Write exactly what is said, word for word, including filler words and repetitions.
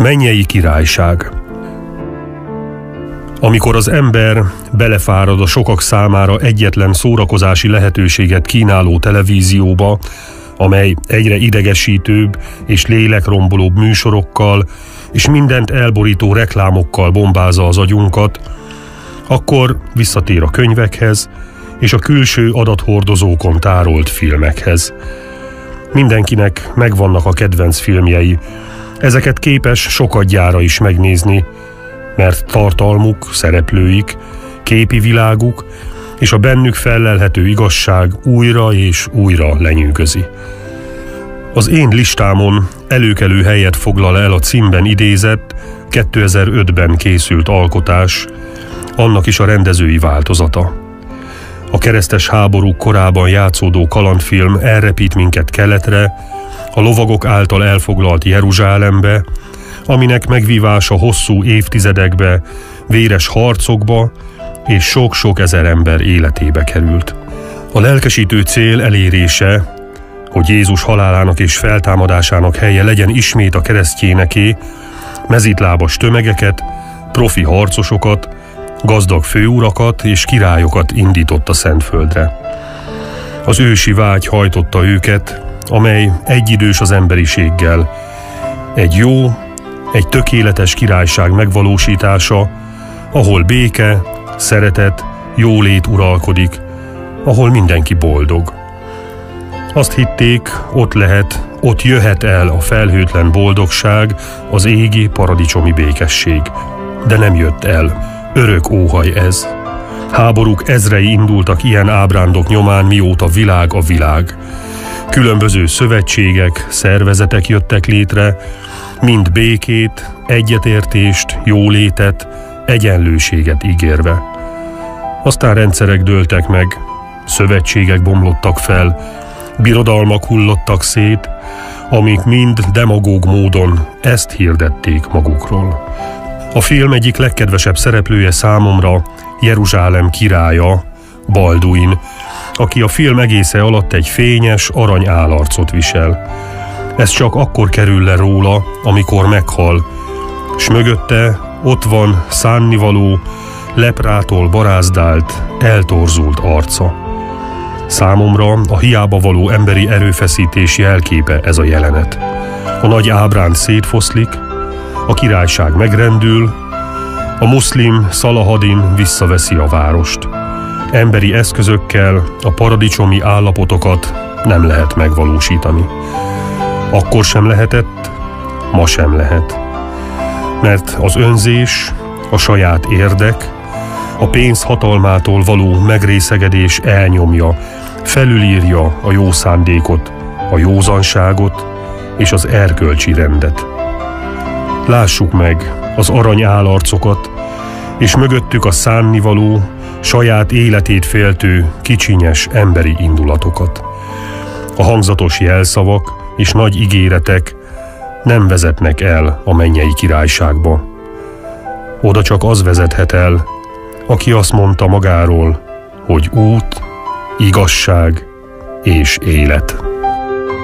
Mennyei királyság. Amikor az ember belefárad a sokak számára egyetlen szórakozási lehetőséget kínáló televízióba, amely egyre idegesítőbb és lélekrombolóbb műsorokkal és mindent elborító reklámokkal bombázza az agyunkat, akkor visszatér a könyvekhez és a külső adathordozókon tárolt filmekhez. Mindenkinek megvannak a kedvenc filmjei, ezeket képes sokadjára is megnézni, mert tartalmuk, szereplőik, képi világuk és a bennük fellelhető igazság újra és újra lenyűgözi. Az én listámon előkelő helyet foglal el a címben idézett, kétezer-ötben készült alkotás, annak is a rendezői változata. A keresztes háborúk korában játszódó kalandfilm elrepít minket keletre, a lovagok által elfoglalt Jeruzsálembe, aminek megvívása hosszú évtizedekbe, véres harcokba és sok-sok ezer ember életébe került. A lelkesítő cél elérése, hogy Jézus halálának és feltámadásának helye legyen ismét a keresztjéneké, mezítlábas tömegeket, profi harcosokat, gazdag főurakat és királyokat indított a Szentföldre. Az ősi vágy hajtotta őket, amely egyidős az emberiséggel. Egy jó, egy tökéletes királyság megvalósítása, ahol béke, szeretet, jólét uralkodik, ahol mindenki boldog. Azt hitték, ott lehet, ott jöhet el a felhőtlen boldogság, az égi paradicsomi békesség. De nem jött el. Örök óhaj ez. Háborúk ezrei indultak ilyen ábrándok nyomán, mióta világ a világ. Különböző szövetségek, szervezetek jöttek létre, mind békét, egyetértést, jólétet, egyenlőséget ígérve. Aztán rendszerek dőltek meg, szövetségek bomlottak fel, birodalmak hullottak szét, amik mind demagóg módon ezt hirdették magukról. A film egyik legkedvesebb szereplője számomra Jeruzsálem királya, Balduin, aki a film egésze alatt egy fényes, arany állarcot visel. Ez csak akkor kerül le róla, amikor meghal, s mögötte ott van szánnivaló, leprától barázdált, eltorzult arca. Számomra a hiába való emberi erőfeszítés jelképe ez a jelenet. A nagy ábrán szétfoszlik, a királyság megrendül, a muszlim Szalahadin visszaveszi a várost. Emberi eszközökkel a paradicsomi állapotokat nem lehet megvalósítani. Akkor sem lehetett, ma sem lehet. Mert az önzés, a saját érdek, a pénz hatalmától való megrészegedés elnyomja, felülírja a jó szándékot, a józanságot és az erkölcsi rendet. Lássuk meg az arany állarcokat, és mögöttük a szánnivaló, saját életét féltő, kicsinyes emberi indulatokat. A hangzatos jelszavak és nagy ígéretek nem vezetnek el a mennyei királyságba. Oda csak az vezethet el, aki azt mondta magáról, hogy út, igazság és élet.